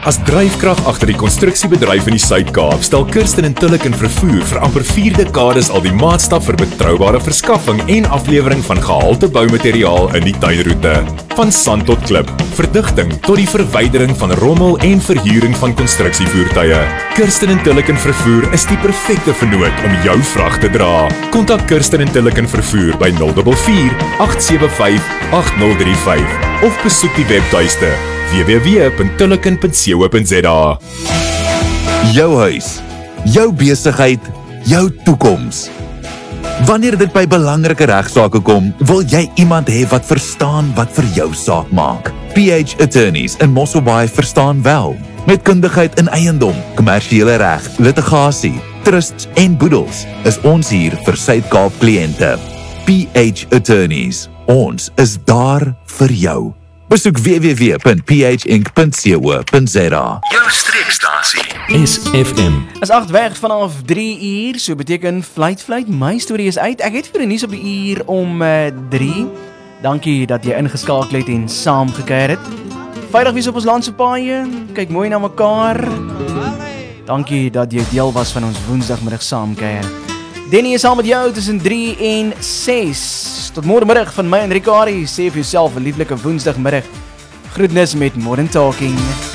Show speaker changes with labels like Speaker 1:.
Speaker 1: As dryfkrag agter die konstruksiebedryf in die Suid-Kaap, stel Kirsten en Tulloch Vervoer vir amper 4 dekades al die maatstaf vir betroubare verskaffing en aflewering van gehalte boumateriaal in die tuinroete. Van sand tot klip, verdigting tot die verwydering van rommel en verhuuring van konstruksievoertuie. Kirsten en Tulloch Vervoer is die perfekte vennoot om jou vrag te dra. Kontak Kirsten en Tulloch Vervoer by 044 875 8035 of besoek die webtuiste www.tullochen.co.za.
Speaker 2: Jou huis, jou besigheid, jou toekoms. Wanneer dit by belangrike regsaake kom, wil jy iemand hê wat verstaan wat vir jou saak maak. PH Attorneys in Mosselbaai verstaan wel. Met kundigheid in eiendom, kommersiële reg, litigasie, trusts en boedels is ons hier vir Suid-Kaap kliënte. PH Attorneys, ons is daar vir jou. Besoek www.phinc.co.za.
Speaker 3: Jou streekstasie.
Speaker 4: SFM.
Speaker 5: Is 8 weg vanaf 3 uur, so beteken fluit, my storie is uit. Ek het vir die nuus op die uur om 3. Dankie dat jy ingeskakel het en saam gekuier het. Veilig wees op ons land se paaie, kyk mooi na mekaar. Dankie dat jy deel was van ons woensdagmiddag saam kuier. Denny is saam met jou tussen 3 en 6. Tot môremiddag van my en Ricardie, sê vir jouself 'n lieflike woensdagmiddag. Groetnis met Modern Talking.